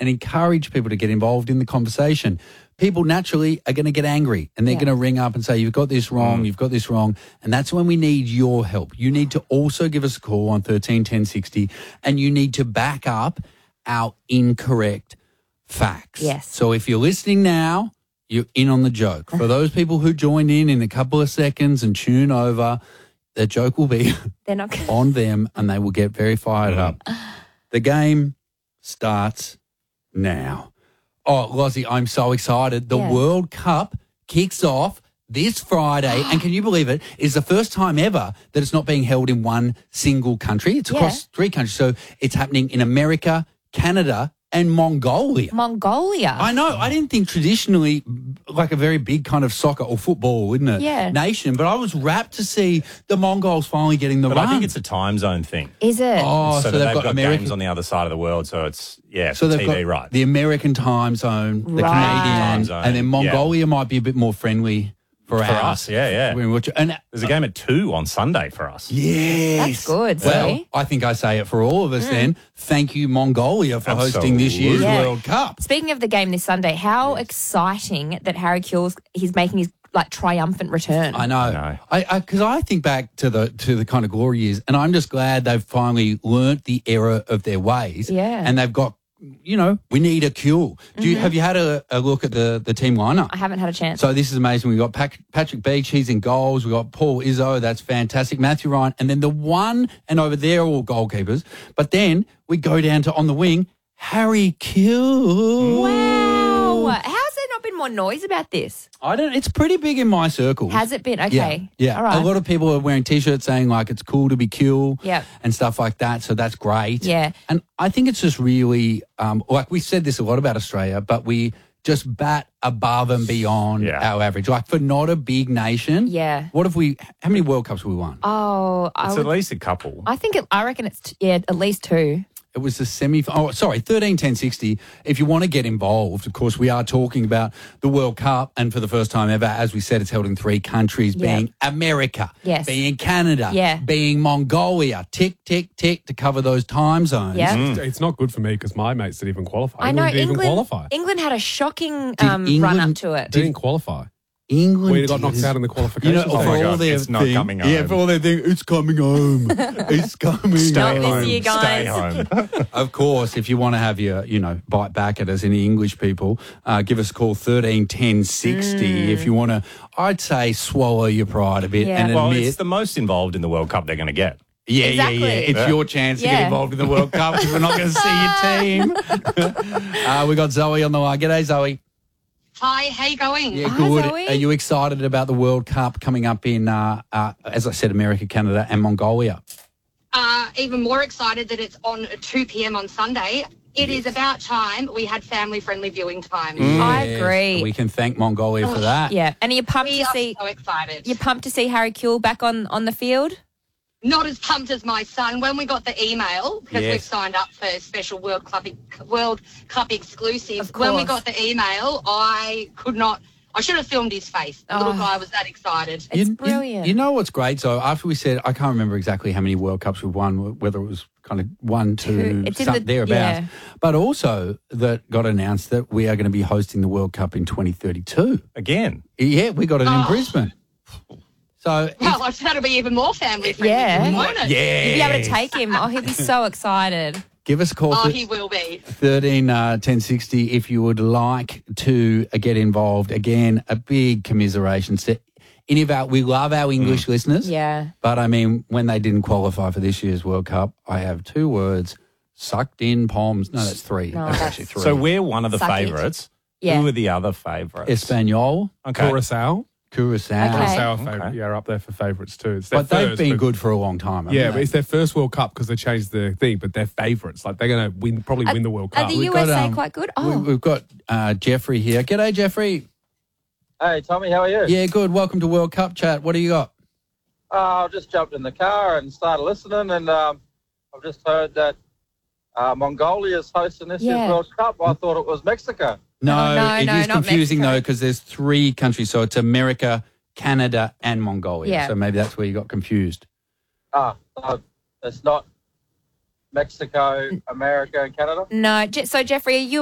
and encourage people to get involved in the conversation. People naturally are going to get angry and they're going to ring up and say, you've got this wrong, you've got this wrong. And that's when we need your help. You need to also give us a call on 13 10 60 and you need to back up our incorrect facts. Yes. So if you're listening now, you're in on the joke. For those people who join in a couple of seconds and tune over, the joke will be They're not on them and they will get very fired up. The game starts now. Oh, Lozzie, I'm so excited. The World Cup kicks off this Friday, and can you believe it, is the first time ever that it's not being held in one single country. It's across 3 countries. So it's happening in America, Canada, and Mongolia. Mongolia. I know. I didn't think traditionally like a very big kind of soccer or football, isn't it? Yeah. Nation, but I was rapt to see the Mongols finally getting the But run. I think it's a time zone thing. Is it? Oh, so they've they've got American games on the other side of the world, so it's, So they've TV got right. the American time zone, the Right. Canadian, Time zone, and then Mongolia might be a bit more friendly for us, yeah. And There's a game at 2 on Sunday for us. yes. That's good, Well, see? I think I say it for all of us then. Thank you, Mongolia, for hosting this year's Yeah. World Cup. Speaking of the game this Sunday, how exciting that Harry Kewell's he's making his triumphant return. I know. Because I think back to the kind of glory years, and I'm just glad they've finally learnt the error of their ways. Yeah. And they've got, we need a cue. Have you had a look at the team lineup? I haven't had a chance. So this is amazing. We've got Patrick Beach, he's in goals. We've got Paul Izzo, that's fantastic. Matthew Ryan, and then the one, and over there all goalkeepers. But then we go down to on the wing, Harry Kewell. Wow. How's there not been more noise about this? It's pretty big in my circles. Has it been? Okay. Yeah. All right. A lot of people are wearing T-shirts saying like it's cool to be cool and stuff like that. So that's great. Yeah. And I think it's just really, like we said this a lot about Australia, but we just bat above and beyond our average. Like for not a big nation. Yeah. How many World Cups have we won? Oh, It's at least a couple. I reckon it's at least 2. It was the 13 10 60. If you want to get involved, of course, we are talking about the World Cup. And for the first time ever, as we said, it's held in 3 countries, being America, being Canada, being Mongolia. Tick, tick, tick to cover those time zones. Yeah. It's not good for me because my mates didn't even qualify. I know. Didn't even qualify. England had a shocking England- run up to it. Didn't qualify. England We got knocked out in the qualifications. for all their it's not thing, coming home. Yeah, for all their thing, it's coming home. It's coming Stay Not home. this year, guys. Stay home. Of course, if you want to have your, bite back at us, any English people, give us a call 13 10 60. If you want to, I'd say swallow your pride a bit and Well, admit. it's the most involved in the World Cup they're going to get. Yeah. Exactly. It's your chance to get involved in the World Cup because we're not going to see your team. We got Zoe on the line. G'day, Zoe. Hi, how you going? Yeah, Hi, good. Zoe. Are you excited about the World Cup coming up in, as I said, America, Canada, and Mongolia? Even more excited that it's on at 2 p.m. on Sunday. It is about time we had family-friendly viewing time. I agree. We can thank Mongolia for that. Yeah. And are you pumped We to are see so excited. you're pumped to see Harry Kewell back on the field? Not as pumped as my son. When we got the email, because we've signed up for special World Cup exclusive, Of when we course. got the email, I should have filmed his face. The little guy was that excited. It's brilliant. You know what's great? So after we said, I can't remember exactly how many World Cups we've won, whether it was kind of 1, 2, It's in the- thereabouts. yeah. But also that got announced that we are going to be hosting the World Cup in 2032. Again. Yeah, we got it in Brisbane. So Well, that'll be even more family-friendly, Yeah. won't it? You'll be able to take him. Oh, he'll be so excited. give us a call. Oh, he will be. 13 10 60 if you would like to get involved. Again, a big commiseration to any of we love our English listeners. Yeah. But I mean, when they didn't qualify for this year's World Cup, I have 2 words: sucked in palms. No, that's 3. No, that's that's- actually 3. So we're one of the Suck it. favourites. Yeah. Who are the other favourites? Espanol, Okay. Curacao. Curacao. Okay. Curacao favourite. Yeah, are up there for favourites too. It's their But they've first, been but- good for a long time. haven't Yeah, they? but it's their first World Cup because they changed the thing. But they're favourites. Like they're going to probably win the World Are Cup. the We've got, USA quite good? Oh, We've got Jeffrey here. G'day, Jeffrey. Hey, Tommy, how are you? Yeah, good. Welcome to World Cup Chat. What do you got? I just jumped in the car and started listening, and I've just heard that Mongolia's hosting this Yeah. year's World Cup. I thought it was Mexico. No, no, it no, is not confusing Mexico. though because there's 3 countries, so it's America, Canada, and Mongolia. Yeah. So maybe that's where you got confused. It's not Mexico, America, and Canada. no. So, Jeffrey, are you